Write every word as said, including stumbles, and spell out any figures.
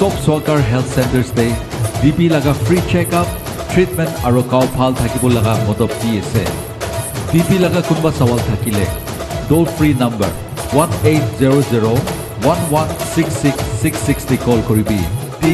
সব চৰকাৰ health চেণ্টাৰ্ছতে BP লগা ফ্ৰী চেকআপ ট্ৰিটমেণ্ট আৰু কাউ ভাল থাকিব লগা মদত দি আছে বিপি লগা কোনোবা সৱাল থাকিলে টোল free number one eight zero zero one one six six six six কল কৰিবি